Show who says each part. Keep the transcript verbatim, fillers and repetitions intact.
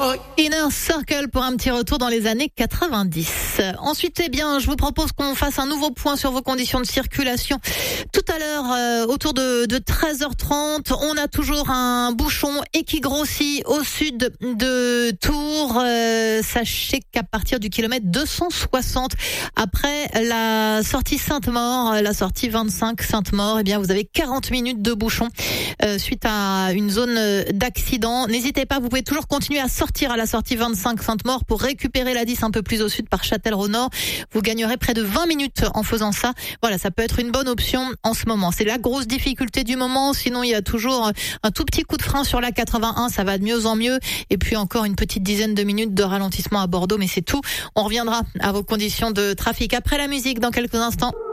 Speaker 1: Inner Circle pour un petit retour dans les années quatre-vingt-dix. Ensuite, eh bien, je vous propose qu'on fasse un nouveau point sur vos conditions de circulation. Tout à l'heure, euh, autour de, de treize heures trente, on a toujours un bouchon et qui grossit au sud de Tours. Euh, sachez qu'à partir du kilomètre deux cent soixante, après la sortie Sainte-Maure, la sortie vingt-cinq Sainte-Maure, eh bien, vous avez quarante minutes de bouchon euh, suite à une zone d'accident. N'hésitez pas, vous pouvez toujours continuer à sortir à la sortie vingt-cinq Sainte-Maure pour récupérer la dix un peu plus au sud par Châtellerault-Nord. Vous gagnerez près de vingt minutes en faisant ça. Voilà, ça peut être une bonne option en ce moment. C'est la grosse difficulté du moment. Sinon, il y a toujours un tout petit coup de frein sur la quatre-vingt-un. Ça va de mieux en mieux. Et puis encore une petite dizaine de minutes de ralentissement à Bordeaux. Mais c'est tout. On reviendra à vos conditions de trafic après la musique dans quelques instants.